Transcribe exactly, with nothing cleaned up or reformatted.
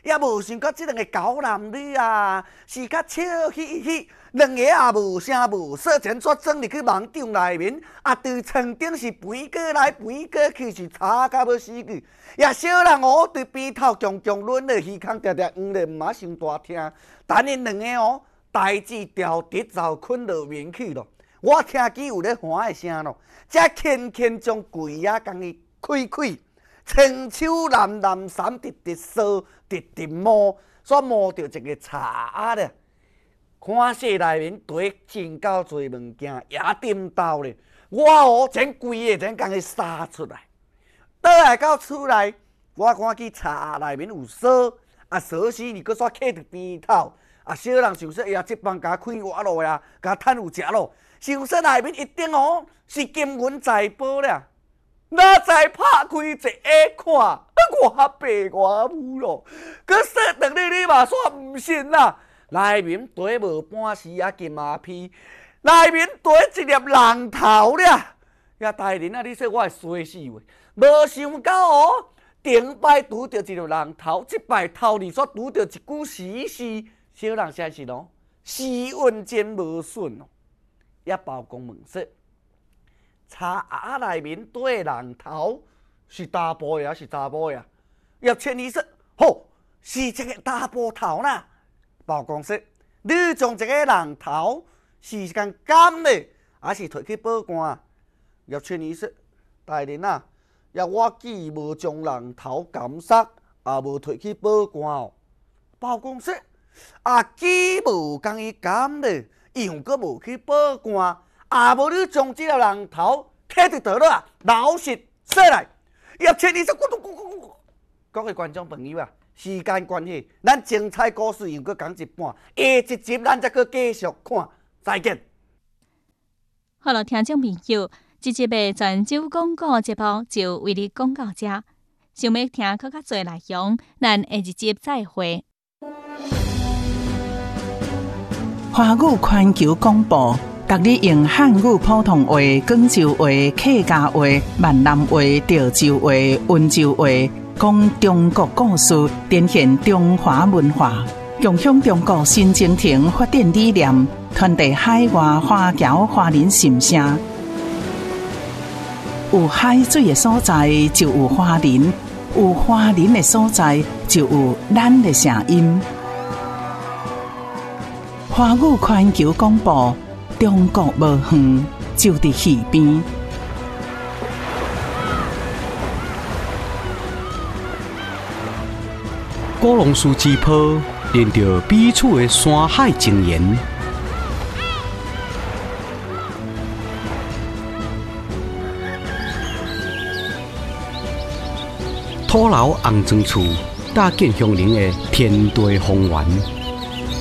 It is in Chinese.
也无想到即两个狗男女啊，是较笑嘻嘻，两个也无声无色，前煞钻入去网场内面，啊，对床顶是飞过来飞过去，是吵到要死去。也小人哦，对边头强强抡的耳孔常常黄咧，毋嘛伤大听。等因两个哦，代志调直就困落眠去咯。我听见有咧喊的声咯，才轻轻将柜仔共伊开开。青手蓝蓝衫，直直扫，直直摸，煞摸到一个茶仔咧。看室内面堆真够侪物件，也点到咧。我哦，整规个整共伊撒出来。倒来到厝内，我看见茶内面有锁，啊锁匙你搁煞卡伫边头。啊，小人想说，哎呀，即帮甲开活路呀，甲趁有食咯。想说内面一定哦是金银财宝了。哪知拍开一下看，我白我母咯！佮说等你你嘛煞毋信啦。内面堆无半丝啊金马屁，内面堆一粒人头了。呀，大人啊，你说我会衰死喂？无想到哦，顶摆拄着一粒人头，即摆头里煞拄着一具死尸。小人啥是咯？时运真无顺哦。也包公问说。茶盒内面堆的人头是查甫的还是查某的？叶千里说：“吼，是一个查甫头啦。”包公说：“你将这个人头是共砍的，还是摕去报官？”叶千里说：“大人啊，也我既无将人头砍杀，也无摕去报官哦。”包公说：“啊，既无共伊砍的，又阁无去报官。”啊！无你将即个人头摕伫倒落啊，老实说来，叶千里说：“咕嘟咕咕咕。”各位观众朋友啊，时间关系，咱精彩故事又搁讲一半，下一集咱再搁继续看，再见。 好了，听众朋友，这集的泉州广告节目就为你讲到这。想要听更较侪内容，咱下一集再会。 华语环球广播。逐日用汉语普通话、广州话、客家话、闽南话、潮州话、温州话，讲中国故事，展现中华文化，共享中国新征程发展理念，传递海外华侨华人心声。有海水的所在，就有华人；有华人的所在，就有咱的声音。华语环球广播。中国无远，就伫溪边。 古龙树之坡，连着彼此的山海情缘。土楼红砖厝，搭建乡邻的天地风源。